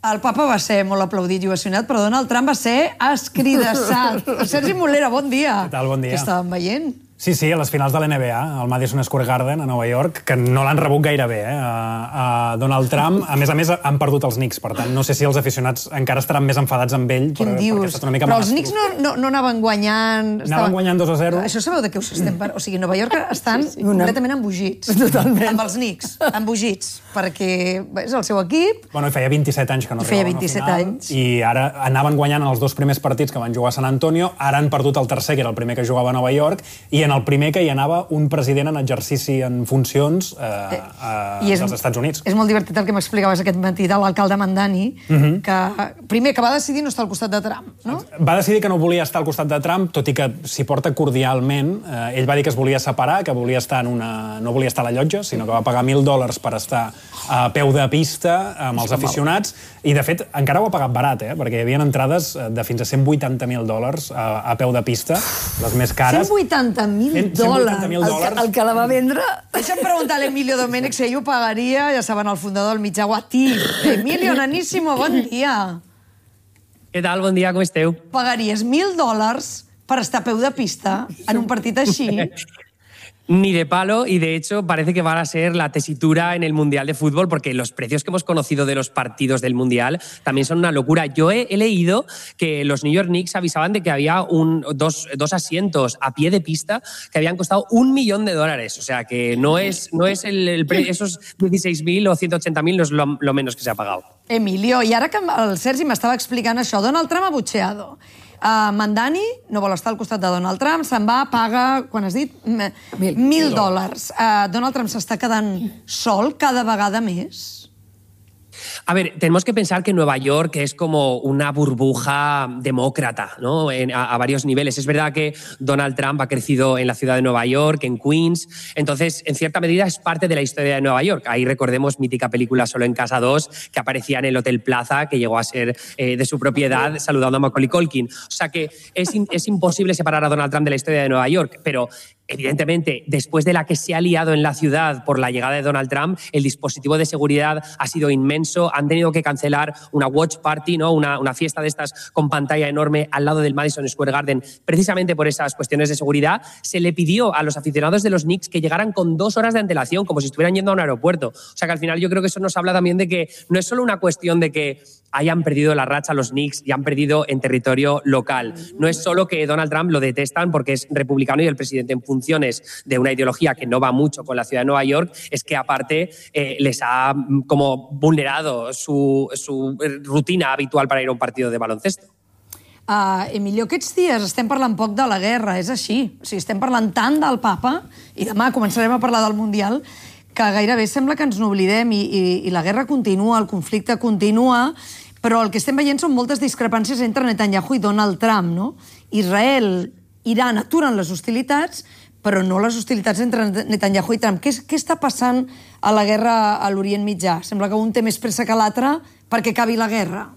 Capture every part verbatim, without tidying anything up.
El papa va ser molt aplaudit i ovacionat, però Donald Trump va ser escridassat. Sergi Molera, bon dia. Què tal, bon dia. Què estàvem veient? Sí, sí, a les finals de l'N B A, al Madison Square Garden, a Nova York, que no l'han rebut gaire bé, eh? A, a Donald Trump. A més a més, han perdut els Knicks, per tant, no sé si els aficionats encara estaran més enfadats amb ell. Què em dius? Però els Knicks no, no, no anaven guanyant... Anaven estaven... guanyant dos a zero. Això sabeu de què us estem parlant? O sigui, Nova York estan sí, sí. completament embogits. Totalment. Amb els Knicks, embogits, perquè és el seu equip... Bueno, feia vint-i-set anys que no feia arribaven vint-i-set al final. anys. I ara anaven guanyant en els dos primers partits que van jugar a San Antonio, ara han perdut el tercer, que era el primer que jugava a Nova York, i en el primer que hi anava un president en exercici en funcions eh, eh, és, dels Estats Units. És molt divertit el que m'explicaves aquest matí de l'alcalde Mandani, uh -huh. que primer que va decidir no estar al costat de Trump, no? Va decidir que no volia estar al costat de Trump, tot i que s'hi porta cordialment. Eh, ell va dir que es volia separar, que volia estar en una... no volia estar a la llotja, sinó que va pagar mil dòlars per estar a peu de pista amb els aficionats, i de fet encara ho ha pagat barat, eh? Perquè hi havia entrades de fins a cent vuitanta mil dòlars a, a peu de pista, les més cares. cent vuitanta mil dòlars? cent vuitanta mil dòlars. El, el que la va vendre... Deixa'm preguntar a l'Emilio Domènech si ell ho pagaria, ja saben, el fundador del mitjà Guatí. Emilio, naníssimo, bon dia. Què tal? Bon dia, com esteu? Pagaries mil dòlars per estar a peu de pista en un partit així? Ni de palo, y de hecho parece que va a ser la tesitura en el Mundial de Fútbol, porque los precios que hemos conocido de los partidos del Mundial también son una locura. Yo he, he leído que los New York Knicks avisaban de que había un, dos, dos asientos a pie de pista que habían costado un millón de dólares. O sea, que no es, no es el, el pre, esos dieciséis mil o ciento ochenta mil no es lo, lo menos que se ha pagado. Emilio, i ara que el Sergi m'estava explicant això, Donald Trump ha butxeado. Uh, Mandani no vol estar al costat de Donald Trump, se'n va, paga, quan has dit? Mil, mil dòlars. Uh, Donald Trump s'està quedant sol cada vegada més? A ver, tenemos que pensar que Nueva York es como una burbuja demócrata, ¿no? En, a, a varios niveles. Es verdad que Donald Trump ha crecido en la ciudad de Nueva York, en Queens, entonces, en cierta medida, es parte de la historia de Nueva York. Ahí recordemos mítica película Solo en Casa dos, que aparecía en el Hotel Plaza, que llegó a ser eh, de su propiedad, saludando a Macaulay Culkin. O sea que es, in, es imposible separar a Donald Trump de la historia de Nueva York, pero evidentemente, después de la que se ha liado en la ciudad por la llegada de Donald Trump, el dispositivo de seguridad ha sido inmenso. Han tenido que cancelar una watch party, ¿no? una, una fiesta de estas con pantalla enorme al lado del Madison Square Garden, precisamente por esas cuestiones de seguridad. Se le pidió a los aficionados de los Knicks que llegaran con dos horas de antelación, como si estuvieran yendo a un aeropuerto. O sea que al final yo creo que eso nos habla también de que no es solo una cuestión de que hayan perdido la racha los Knicks y han perdido en territorio local. No es solo que Donald Trump lo detestan porque es republicano y el presidente en funciones de una ideología que no va mucho con la ciudad de Nueva York, es que aparte eh, les ha como vulnerado su, su rutina habitual para ir a un partido de baloncesto. Uh, Emilio, aquests dies estem parlant poc de la guerra, és així. O sigui, estem parlant tant del papa, i demà començarem a parlar del Mundial, que gairebé sembla que ens n'oblidem i, i, i la guerra continua, el conflicte continua, però el que estem veient són moltes discrepàncies entre Netanyahu i Donald Trump, no? Israel, Iran aturen les hostilitats, però no les hostilitats entre Netanyahu i Trump. Què, què està passant a la guerra a l'Orient Mitjà? Sembla que un té més pressa que l'altre perquè acabi la guerra.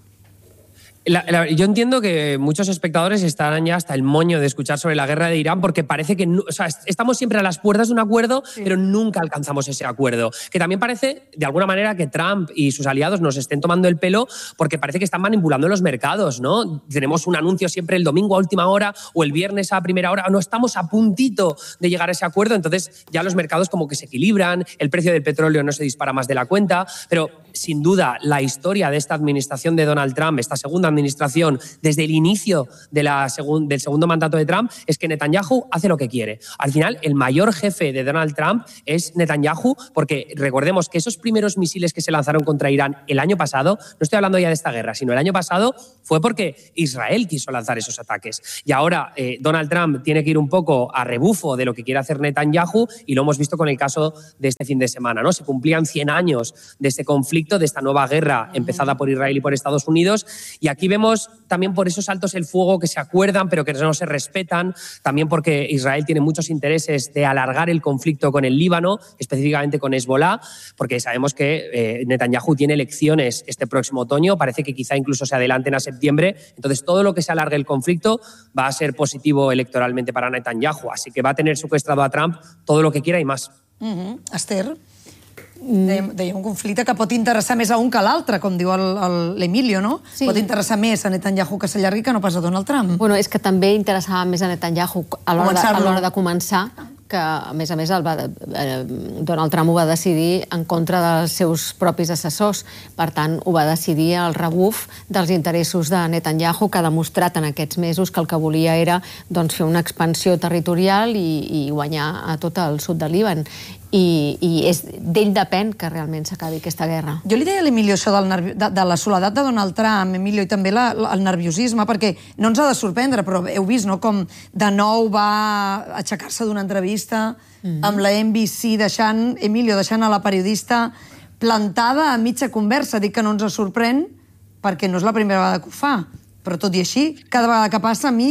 La, la, yo entiendo que muchos espectadores estarán ya hasta el moño de escuchar sobre la guerra de Irán porque parece que no, o sea, estamos siempre a las puertas de un acuerdo, sí, pero nunca alcanzamos ese acuerdo. Que también parece, de alguna manera, que Trump y sus aliados nos estén tomando el pelo porque parece que están manipulando los mercados, ¿no? Tenemos un anuncio siempre el domingo a última hora o el viernes a primera hora. No estamos a puntito de llegar a ese acuerdo, entonces ya los mercados como que se equilibran, el precio del petróleo no se dispara más de la cuenta, pero sin duda la historia de esta administración de Donald Trump, esta segunda administración, desde el inicio de la segun, del segundo mandato de Trump, es que Netanyahu hace lo que quiere. Al final, el mayor jefe de Donald Trump es Netanyahu, porque recordemos que esos primeros misiles que se lanzaron contra Irán el año pasado, no estoy hablando ya de esta guerra, sino el año pasado, fue porque Israel quiso lanzar esos ataques. Y ahora eh, Donald Trump tiene que ir un poco a rebufo de lo que quiere hacer Netanyahu, y lo hemos visto con el caso de este fin de semana, ¿no? Se cumplían cien años de este conflicto, de esta nueva guerra empezada por Israel y por Estados Unidos, y aquí vemos también por esos altos el fuego que se acuerdan pero que no se respetan, también porque Israel tiene muchos intereses de alargar el conflicto con el Líbano, específicamente con Hezbollah, porque sabemos que eh, Netanyahu tiene elecciones este próximo otoño, parece que quizá incluso se adelanten a septiembre, entonces todo lo que se alargue el conflicto va a ser positivo electoralmente para Netanyahu, así que va a tener secuestrado a Trump todo lo que quiera y más. Uh-huh. Esther? Deia un conflicte que pot interessar més a un que a l'altre, com diu l'Emilio, no? Sí. Pot interessar més a Netanyahu que s'allargui que no pas a Donald Trump. Bueno, és que també interessava més a Netanyahu a l'hora de, a l'hora de començar, que, a més a més, el va, eh, Donald Trump ho va decidir en contra dels seus propis assessors. Per tant, ho va decidir el rebuf dels interessos de Netanyahu, que ha demostrat en aquests mesos que el que volia era doncs, fer una expansió territorial i, i guanyar a tot el sud de Líban. I, i és d'ell depèn que realment s'acabi aquesta guerra. Jo li deia a l'Emilio això del nervi... de, de la soledat de Donald Trump, Emilio, i també la, la, el nerviosisme, perquè no ens ha de sorprendre, però heu vist, no?, com de nou va aixecar-se d'una entrevista mm-hmm. amb la N B C, deixant, Emilio, deixant a la periodista plantada a mitja conversa. Dic que no ens sorprèn perquè no és la primera vegada que ho fa, però tot i així, cada vegada que passa a mi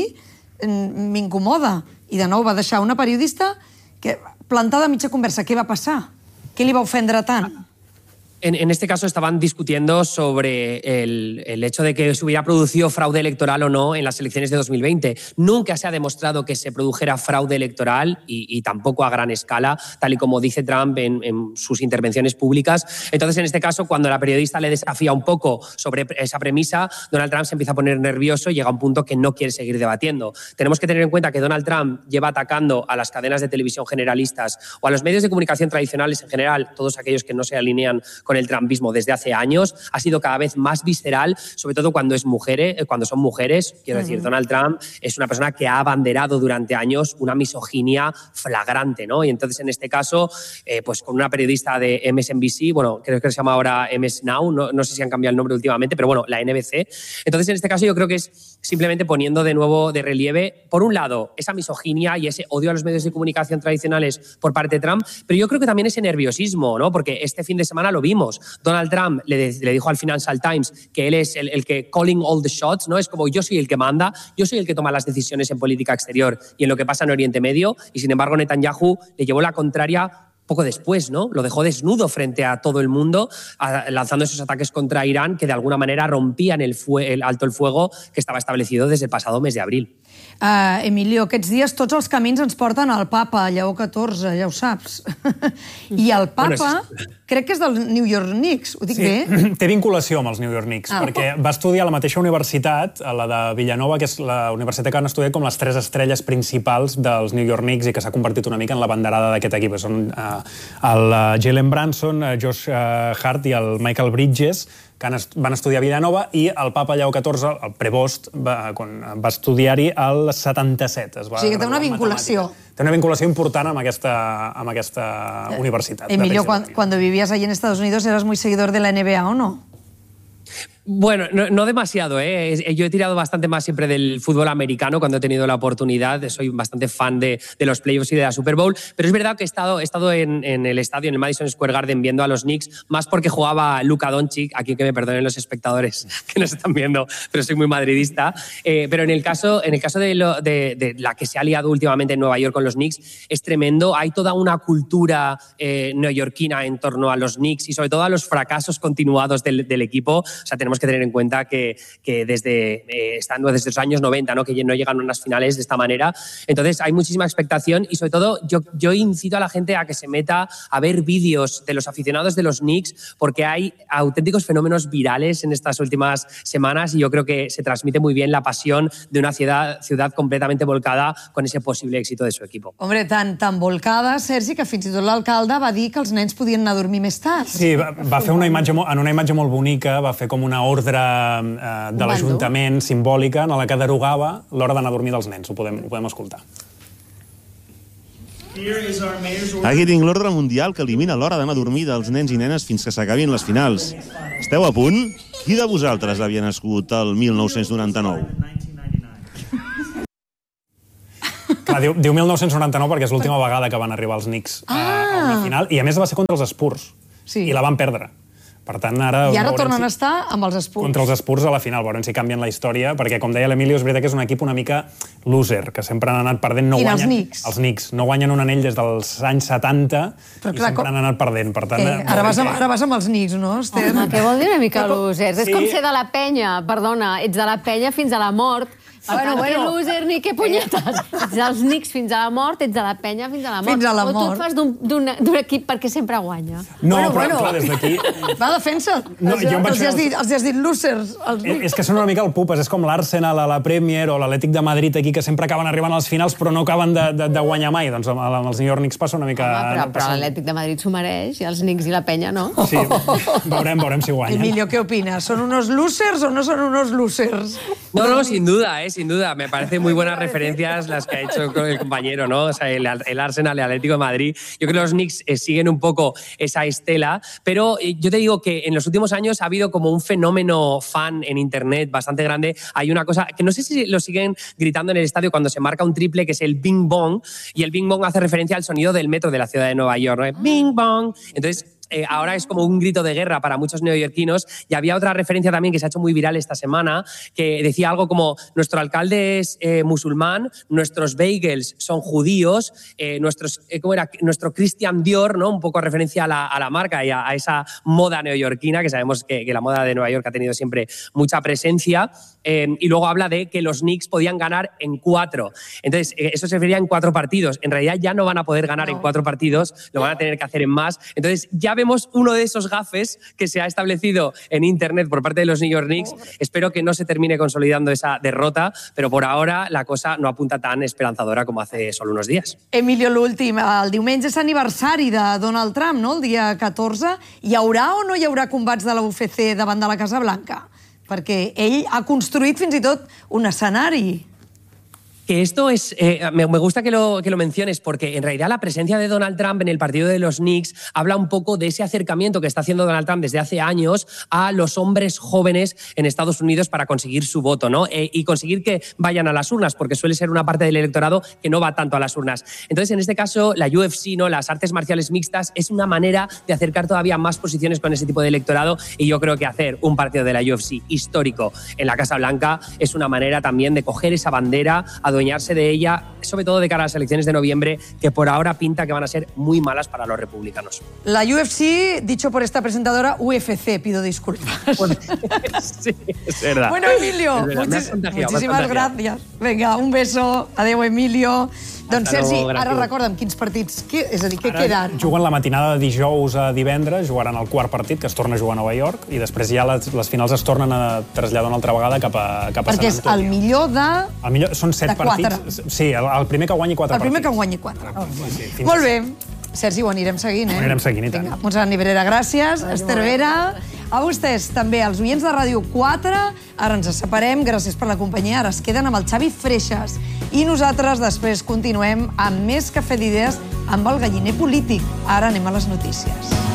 m'incomoda. I de nou va deixar una periodista que... plantada a mitja conversa, ¿qué va a pasar? ¿Qué le va a ofender tant? En, en este caso estaban discutiendo sobre el, el hecho de que se hubiera producido fraude electoral o no en las elecciones de dos mil veinte. Nunca se ha demostrado que se produjera fraude electoral y, y tampoco a gran escala, tal y como dice Trump en, en sus intervenciones públicas. Entonces, en este caso, cuando la periodista le desafía un poco sobre esa premisa, Donald Trump se empieza a poner nervioso y llega a un punto que no quiere seguir debatiendo. Tenemos que tener en cuenta que Donald Trump lleva atacando a las cadenas de televisión generalistas o a los medios de comunicación tradicionales en general, todos aquellos que no se alinean con el trumpismo desde hace años, ha sido cada vez más visceral, sobre todo cuando es mujeres, cuando son mujeres. Quiero decir, uh-huh. Donald Trump es una persona que ha abanderado durante años una misoginia flagrante, ¿no? Y entonces, en este caso, eh, pues con una periodista de M S N B C, bueno, creo que se llama ahora M S Now, no, no sé si han cambiado el nombre últimamente, pero bueno, la N B C. Entonces, en este caso, yo creo que es simplemente poniendo de nuevo de relieve, por un lado, esa misoginia y ese odio a los medios de comunicación tradicionales por parte de Trump, pero yo creo que también ese nerviosismo, ¿no? Porque este fin de semana lo vimos. Donald Trump le, de, le dijo al Financial Times que él es el, el que calling all the shots, ¿no? Es como yo soy el que manda, yo soy el que toma las decisiones en política exterior y en lo que pasa en Oriente Medio, y sin embargo Netanyahu le llevó la contraria poco después, ¿no? Lo dejó desnudo frente a todo el mundo, a, lanzando esos ataques contra Irán que de alguna manera rompían el, fue, el alto el fuego que estaba establecido desde el pasado mes de abril. Uh, Emilio, aquests dies tots els camins ens porten al papa, Lleó catorze, ja ho saps. I el papa, bueno, és... crec que és del New York Knicks, ho dic sí, bé? Té vinculació amb els New York Knicks, ah, perquè va estudiar a la mateixa universitat, a la de Villanova, que és la universitat que han estudiat com les tres estrelles principals dels New York Knicks i que s'ha convertit una mica en la banderada d'aquest equip. Són uh, el uh, Jalen Brunson, uh, Josh uh, Hart i el Michael Bridges, que van estudiar a Villanova, i el papa Lleó catorze, el prebost, va, quan va estudiar-hi al setanta-set. Es va o sigui que té una vinculació. Té una vinculació important amb aquesta, amb aquesta eh, universitat. Emilio, cuando, cuando vivías allí en Estados Unidos, ¿eras muy seguidor de la N B A o no? Bueno, no, no demasiado, ¿eh? Yo he tirado bastante más siempre del fútbol americano cuando he tenido la oportunidad. Soy bastante fan de, de los playoffs y de la Super Bowl. Pero es verdad que he estado, he estado en, en el estadio, en el Madison Square Garden, viendo a los Knicks, más porque jugaba Luka Doncic, aquí que me perdonen los espectadores que nos están viendo, pero soy muy madridista. Eh, pero en el caso, en el caso de, lo, de, de la que se ha liado últimamente en Nueva York con los Knicks, es tremendo. Hay toda una cultura eh, neoyorquina en torno a los Knicks y sobre todo a los fracasos continuados del, del equipo. O sea, tenemos que tener en cuenta que, que desde, eh, estando desde los años noventa, ¿no? Que no llegan a unas finales de esta manera. Entonces hay muchísima expectación y sobre todo yo, yo incito a la gente a que se meta a ver vídeos de los aficionados de los Knicks, porque hay auténticos fenómenos virales en estas últimas semanas y yo creo que se transmite muy bien la pasión de una ciudad, ciudad completamente volcada con ese posible éxito de su equipo. Hombre, tan, tan volcada, Sergi, que fins i tot l'alcalde va dir que els nens podien anar a dormir més tard. Sí, va, va fer una imatge, en una imatge molt bonica, va fer com una ordre eh, de l'Ajuntament simbòlica en la que derogava l'hora d'anar a dormir dels nens. Ho podem, ho podem escoltar. Aquí tinc l'ordre mundial que elimina l'hora d'anar a dormir dels nens i nenes fins que s'acabin les finals. Esteu a punt? Qui de vosaltres havia nascut el mil nou-cents noranta-nou? Clar, diu, diu mil nou-cents noranta-nou perquè és l'última vegada que van arribar els Knicks ah. a una final, i a més va ser contra els Spurs, sí. I la van perdre. Per tant, ara... I ara tornen si... a estar amb els Spurs. Contra els Spurs a la final, veurem si canvien la història, perquè, com deia l'Emilio, és veritat que és un equip una mica loser, que sempre han anat perdent. No I guanyen, els Knicks? Els Knicks. No guanyen un anell des dels anys setanta però, i clar, sempre com... han anat perdent. Per tant, eh, ara, vas amb, ara vas amb els Knicks, no, Esther? Home, què vol dir una mica losers? Sí. És com ser de la penya, perdona, ets de la penya fins a la mort, Bueno, bueno. Que loser ni que punyetes. Ets dels Knicks fins a la mort, ets de la penya fins a la mort. Fins a la mort. O tu et fas d'un equip perquè sempre guanya. No, bueno, però bueno. Clar, des d'aquí... Va, defensa. No, jo els, has dit, els has dit losers. Els és que són una mica el pupes, és com l'Arsenal a la Premier o l'Atlètic de Madrid aquí, que sempre acaben arribant als finals però no acaben de, de, de guanyar mai. Doncs amb, amb els New York Knicks passa una mica... Home, però però l'Atlètic de Madrid s'ho mereix, i els Knicks i la penya no. Sí, veurem, veurem si guanyen. Emilio, ¿qué opinas? ¿Son unos losers o no son unos losers? No, no, sin duda, eh, sin duda. Me parece muy buenas referencias las que ha hecho el compañero, ¿no? O sea, el, el Arsenal, el Atlético de Madrid. Yo creo que los Knicks eh, siguen un poco esa estela, pero eh, yo te digo que en los últimos años ha habido como un fenómeno fan en internet bastante grande. Hay una cosa que no sé si lo siguen gritando en el estadio cuando se marca un triple, que es el Bing Bong, y el Bing Bong hace referencia al sonido del metro de la ciudad de Nueva York, ¿no? Bing Bong. Entonces, Eh, ahora es como un grito de guerra para muchos neoyorquinos, y había otra referencia también que se ha hecho muy viral esta semana, que decía algo como: nuestro alcalde es eh, musulmán, nuestros bagels son judíos, eh, nuestros, eh, ¿cómo era? Nuestro Christian Dior, ¿no? Un poco referencia a la, a la marca y a, a esa moda neoyorquina, que sabemos que, que la moda de Nueva York ha tenido siempre mucha presencia. Eh, y luego habla de que los Knicks podían ganar en cuatro. Entonces, eh, eso se refería en cuatro partidos. En realidad ya no van a poder ganar no. en cuatro partidos, lo van a tener que hacer en más. Entonces, ya vemos uno de esos gafes que se ha establecido en Internet por parte de los New York Knicks. Espero que no se termine consolidando esa derrota, pero por ahora la cosa no apunta tan esperanzadora como hace solo unos días. Emilio, l'últim. El diumenge és aniversari de Donald Trump, no? El dia catorze. Hi haurà o no hi haurà combats de la U F C davant de la Casa Blanca? Perquè ell ha construït fins i tot un escenari. Que esto es, eh, me, me gusta que lo, que lo menciones, porque en realidad la presencia de Donald Trump en el partido de los Knicks habla un poco de ese acercamiento que está haciendo Donald Trump desde hace años a los hombres jóvenes en Estados Unidos para conseguir su voto, ¿no? Eh, y conseguir que vayan a las urnas, porque suele ser una parte del electorado que no va tanto a las urnas. Entonces, en este caso, la U F C, ¿no? Las artes marciales mixtas, es una manera de acercar todavía más posiciones con ese tipo de electorado, y yo creo que hacer un partido de la U F C histórico en la Casa Blanca es una manera también de coger esa bandera, adueñarse de ella, sobre todo de cara a las elecciones de noviembre, que por ahora pinta que van a ser muy malas para los republicanos. La U F C, dicho por esta presentadora, U F C, pido disculpas. Bueno, sí, es verdad. Bueno, Emilio, verdad. muchis muchísimas gracias. Venga, un beso. Adéu, Emilio. Doncs, Sergi, luego, ara recorda'm quins partits... És a dir, què queden? Juguen la matinada de dijous a divendres, jugaran el quart partit, que es torna a jugar a Nova York, i després ja les, les finals es tornen a traslladar una altra vegada cap a, cap a Perquè Sant Antoni. Perquè és el millor de... El millor, són set partits. Sí, el, el primer que guanyi quatre partits. El primer partits. que guanyi quatre. Oh. Sí, sí, Molt bé. Sergi, ho anirem seguint, eh? Ho anirem seguint, i tant. Vinga, Montserrat Nibrera, gràcies. Adéu, Esther Vera. A vostès, també, als oients de Ràdio quatre. Ara ens separem, gràcies per la companyia. Ara es queden amb el Xavi Freixas. I nosaltres després continuem amb més Cafè d'Idees amb el Galliner Polític. Ara anem a les notícies.